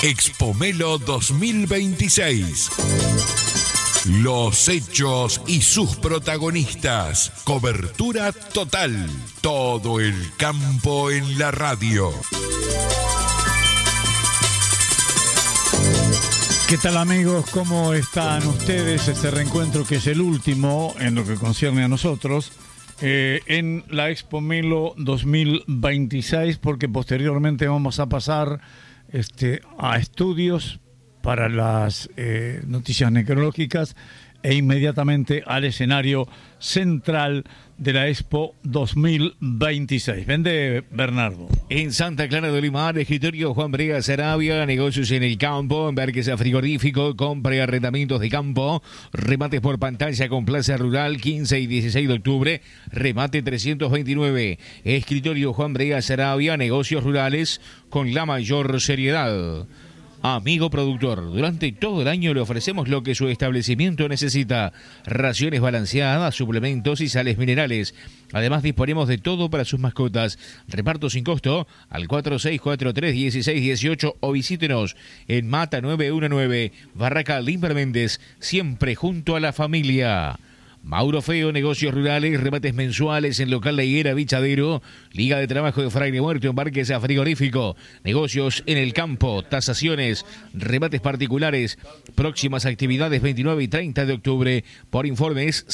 Expomelo 2026. Los hechos y sus protagonistas. Cobertura total. Todo el campo en la radio. ¿Qué tal, amigos? ¿Cómo están ustedes? Este reencuentro que es el último en lo que concierne a nosotros en la Expomelo 2026, porque posteriormente vamos a pasar a estudios para las noticias necrológicas e inmediatamente al escenario central de la Expo 2026. Vende Bernardo. En Santa Clara de Olimar, escritorio Juan Brega Sarabia, negocios en el campo, embarques a frigorífico, compra y arrendamientos de campo, remates por pantalla con plaza rural 15 y 16 de octubre, remate 329. Escritorio Juan Brega Sarabia, negocios rurales con la mayor seriedad. Amigo productor, durante todo el año le ofrecemos lo que su establecimiento necesita: raciones balanceadas, suplementos y sales minerales. Además disponemos de todo para sus mascotas. Reparto sin costo al 4643-1618 o visítenos en Mata 919, Barraca Limber Méndez, siempre junto a la familia. Mauro Feo, negocios rurales, remates mensuales en local La Higuera, Bichadero, Liga de Trabajo de Fraile Muerto, embarques a frigorífico, negocios en el campo, tasaciones, remates particulares, próximas actividades 29 y 30 de octubre, por informes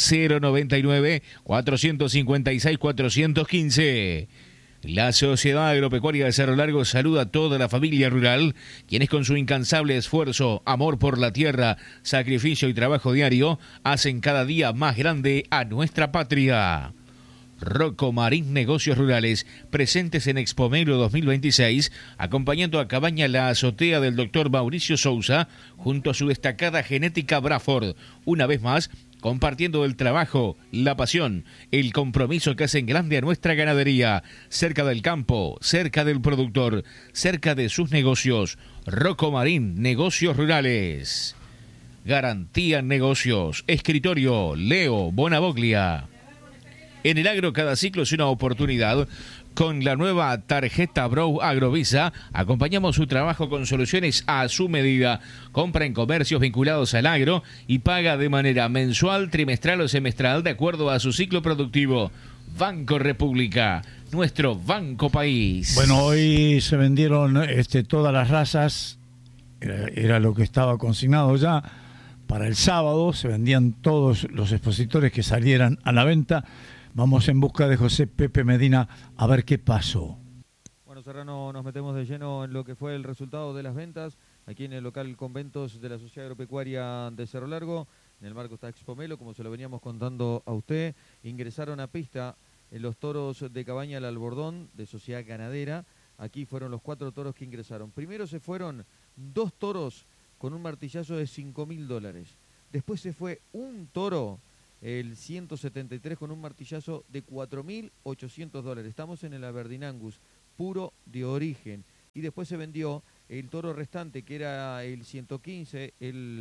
099-456-415. La Sociedad Agropecuaria de Cerro Largo saluda a toda la familia rural, quienes con su incansable esfuerzo, amor por la tierra, sacrificio y trabajo diario, hacen cada día más grande a nuestra patria. Rocco Marín Negocios Rurales, presentes en Expomelo 2026, acompañando a Cabaña La Azotea del Dr. Mauricio Sousa, junto a su destacada genética Braford. Una vez más, compartiendo el trabajo, la pasión, el compromiso que hacen grande a nuestra ganadería, cerca del campo, cerca del productor, cerca de sus negocios. Rocco Marín, Negocios Rurales. Garantía en negocios. Escritorio Leo Bonavoglia. En el agro cada ciclo es una oportunidad. Con la nueva tarjeta Bro Agrovisa, acompañamos su trabajo con soluciones a su medida. Compra en comercios vinculados al agro y paga de manera mensual, trimestral o semestral de acuerdo a su ciclo productivo. Banco República, nuestro banco país. Bueno, hoy se vendieron todas las razas, era lo que estaba consignado ya. Para el sábado se vendían todos los expositores que salieran a la venta. Vamos en busca de José Pepe Medina a ver qué pasó. Bueno, Serrano, nos metemos de lleno en lo que fue el resultado de las ventas aquí en el local Conventos de la Sociedad Agropecuaria de Cerro Largo. En el marco está Expomelo, como se lo veníamos contando a usted. Ingresaron a pista los toros de Cabaña al Albordón de Sociedad Ganadera. Aquí fueron los 4 toros que ingresaron. Primero se fueron 2 toros con un martillazo de $5.000. Después se fue un toro, el 173, con un martillazo de $4.800. Estamos en el Aberdeen Angus, puro de origen. Y después se vendió el toro restante, que era el 115,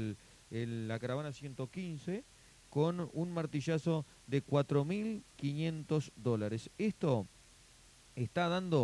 la caravana 115, con un martillazo de $4.500. Esto está dando